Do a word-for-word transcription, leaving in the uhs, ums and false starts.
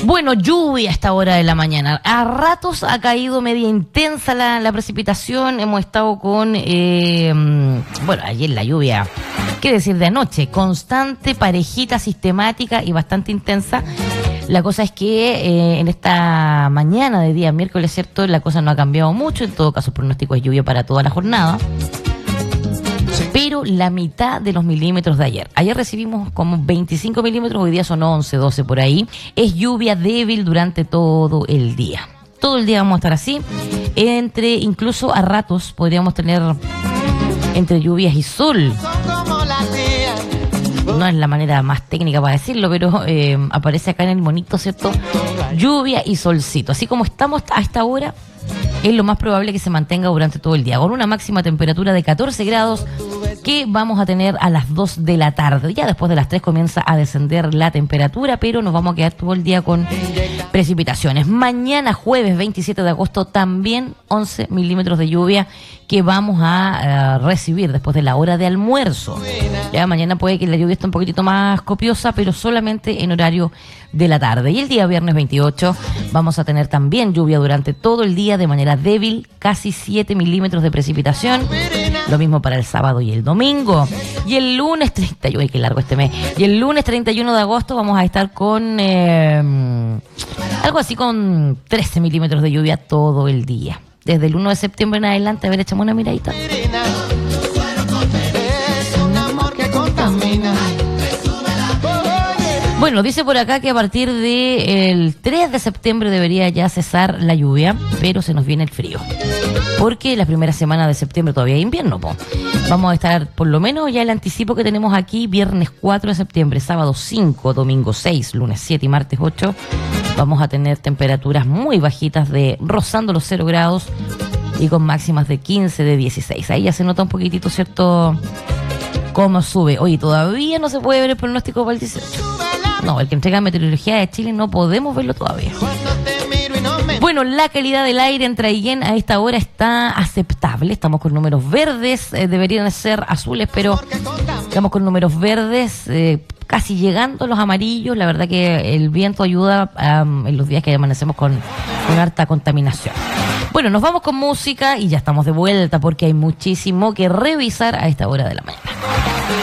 Bueno, lluvia a esta hora de la mañana. A ratos ha caído media intensa la, la precipitación. Hemos estado con, eh, bueno, ayer la lluvia, qué decir de anoche, constante, parejita, sistemática y bastante intensa. La cosa es que eh, en esta mañana de día miércoles, ¿cierto? La cosa no ha cambiado mucho. En todo caso, el pronóstico es lluvia para toda la jornada. Pero la mitad de los milímetros de ayer. Ayer recibimos como veinticinco milímetros, hoy día son once, doce por ahí. Es lluvia débil durante todo el día. Todo el día vamos a estar así. Entre, incluso a ratos, podríamos tener entre lluvias y sol. No es la manera más técnica para decirlo, pero eh, aparece acá en el monito, ¿cierto? Lluvia y solcito. Así como estamos a esta hora, es lo más probable que se mantenga durante todo el día, con una máxima temperatura de catorce grados que vamos a tener a las dos de la tarde. Ya después de las tres comienza a descender la temperatura, pero nos vamos a quedar todo el día con precipitaciones. Mañana jueves veintisiete de agosto también once milímetros de lluvia que vamos a uh, recibir después de la hora de almuerzo. Ya mañana puede que la lluvia esté un poquitito más copiosa, pero solamente en horario de la tarde. Y el día viernes veintiocho vamos a tener también lluvia durante todo el día de manera débil, casi siete milímetros de precipitación. Lo mismo para el sábado y el domingo. Y el lunes treinta y uno, ay, qué largo este mes. Y el lunes treinta y uno de agosto vamos a estar con eh, algo así con trece milímetros de lluvia todo el día. Desde el uno de septiembre en adelante, a ver, echamos una miradita. Bueno, dice por acá que a partir del tres de septiembre debería ya cesar la lluvia, pero se nos viene el frío. Porque la primera semana de septiembre todavía hay invierno, po. Vamos a estar, por lo menos ya el anticipo que tenemos aquí, viernes cuatro de septiembre, sábado cinco, domingo seis, lunes siete y martes ocho. Vamos a tener temperaturas muy bajitas de rozando los cero grados y con máximas de quince, de dieciséis. Ahí ya se nota un poquitito, ¿cierto?, cómo sube. Oye, todavía no se puede ver el pronóstico para el dieciocho. No, el que entrega Meteorología de Chile no podemos verlo todavía. Bueno, la calidad del aire en Traiguén a esta hora está aceptable. Estamos con números verdes, eh, deberían ser azules, pero estamos con números verdes, eh, casi llegando a los amarillos. La verdad que el viento ayuda um, en los días que amanecemos con, con harta contaminación. Bueno, nos vamos con música y ya estamos de vuelta porque hay muchísimo que revisar a esta hora de la mañana.